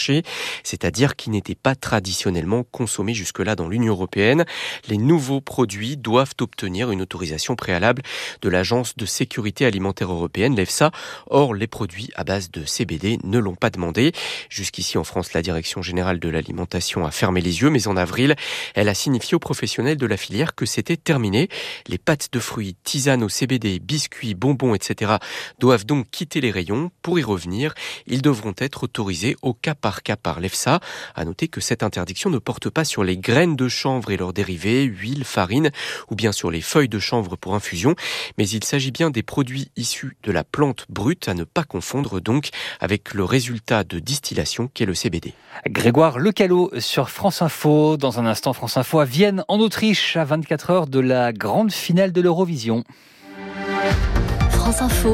marché, c'est-à-dire qui n'étaient pas traditionnellement consommés jusque-là dans l'Union européenne. Les nouveaux produits doivent obtenir une autorisation préalable de l'Agence de sécurité alimentaire européenne, l'EFSA. Or, les produits à base de CBD ne l'ont pas demandé. Jusqu'ici, en France, la Direction générale de l'alimentation a fermé les yeux, mais en avril, elle a signifié aux professionnels de la filière que c'était terminé. Les pâtes de fruits, tisanes au CBD, biscuits, bonbons, etc. doivent donc quitter les rayons. Pour y revenir, ils devront être autorisés au cas par l'EFSA. À noter que cette interdiction ne porte pas sur les graines de chanvre et leurs dérivés, huile, farine, ou bien sur les feuilles de chanvre pour infusion, mais il s'agit bien des produits issus de la plante brute, à ne pas confondre donc avec le résultat de distillation qu'est le CBD. Grégoire Lecalot sur France Info. Dans un instant, France Info à Vienne, en Autriche, à 24 heures de la grande finale de l'Eurovision. France Info,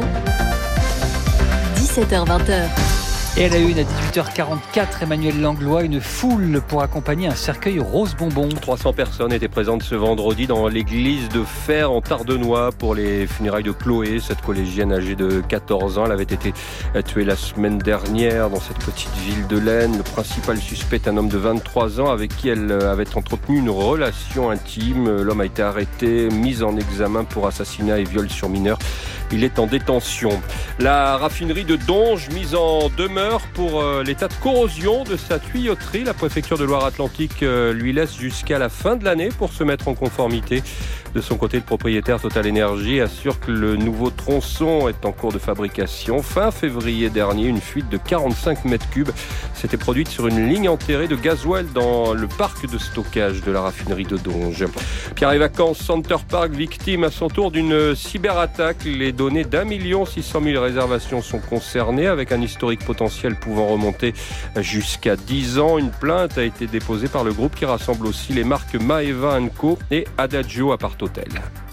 17h-20h. Et elle a eu à 18h44, Emmanuel Langlois, une foule pour accompagner un cercueil rose bonbon. 300 personnes étaient présentes ce vendredi dans l'église de Fer en Tardenois pour les funérailles de Chloé, cette collégienne âgée de 14 ans. Elle avait été tuée la semaine dernière dans cette petite ville de l'Aisne. Le principal suspect est un homme de 23 ans avec qui elle avait entretenu une relation intime. L'homme a été arrêté, mis en examen pour assassinat et viol sur mineur. Il est en détention. La raffinerie de Donge mise en demeure pour l'état de corrosion de sa tuyauterie. La préfecture de Loire-Atlantique lui laisse jusqu'à la fin de l'année pour se mettre en conformité. De son côté, le propriétaire Total Energy assure que le nouveau tronçon est en cours de fabrication. Fin février dernier, une fuite de 45 mètres cubes s'était produite sur une ligne enterrée de gasoil dans le parc de stockage de la raffinerie de Donge. Pierre et Vacances Center Park, victime à son tour d'une cyberattaque. Les données d'1 600 000 réservations sont concernées, avec un historique potentiel pouvant remonter jusqu'à 10 ans. Une plainte a été déposée par le groupe qui rassemble aussi les marques Maeva & Co et Adagio Apart Hotel.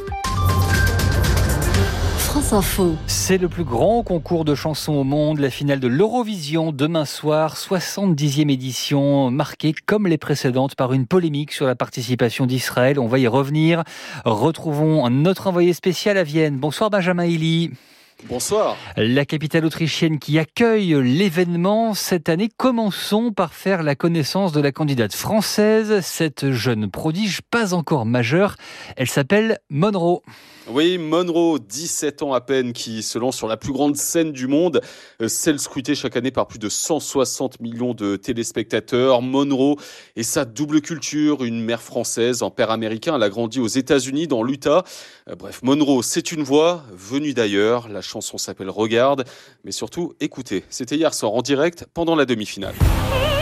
France Info. C'est le plus grand concours de chansons au monde, la finale de l'Eurovision demain soir, 70e édition, marquée comme les précédentes par une polémique sur la participation d'Israël. On va y revenir. Retrouvons notre envoyé spécial à Vienne. Bonsoir Benjamin Elie. Bonsoir. La capitale autrichienne qui accueille l'événement cette année. Commençons par faire la connaissance de la candidate française, cette jeune prodige, pas encore majeure. Elle s'appelle Monroe. Oui, Monroe, 17 ans à peine, qui se lance sur la plus grande scène du monde, celle scrutée chaque année par plus de 160 millions de téléspectateurs. Monroe et sa double culture, une mère française, un père américain. Elle a grandi aux États-Unis, dans l'Utah. Bref, Monroe, c'est une voix venue d'ailleurs. La chanson s'appelle Regarde, mais surtout, écoutez. C'était hier soir en direct pendant la demi-finale.